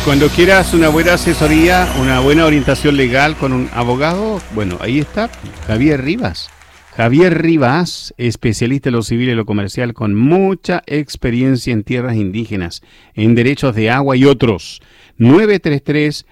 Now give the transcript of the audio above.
Cuando quieras una buena asesoría, una buena orientación legal con un abogado, bueno, ahí está Javier Rivas. Javier Rivas, especialista en lo civil y lo comercial con mucha experiencia en tierras indígenas, en derechos de agua y otros. 933